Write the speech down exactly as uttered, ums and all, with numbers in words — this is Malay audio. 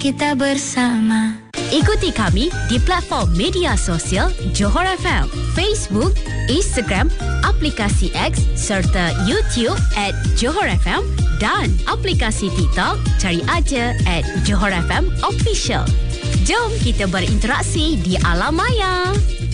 kita bersama. Ikuti kami di platform media sosial Johor F M, Facebook, Instagram, aplikasi X serta YouTube at Johor F M dan aplikasi TikTok cari aja at Johor F M Official. Jom kita berinteraksi di alam maya.